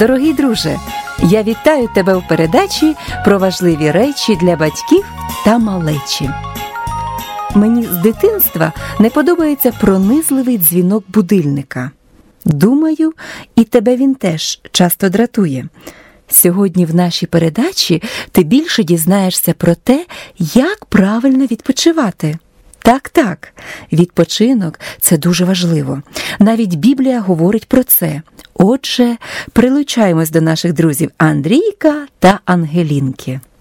Дорогий друже, я вітаю тебе у передачі про важливі речі для батьків та малечі. Мені з дитинства не подобається пронизливий дзвінок будильника. Думаю, і тебе він теж часто дратує. Сьогодні в нашій передачі ти більше дізнаєшся про те, як правильно відпочивати. Так, відпочинок – це дуже важливо. Навіть Біблія говорить про це. Отже, прилучаємось до наших друзів Андрійка та Ангелінки.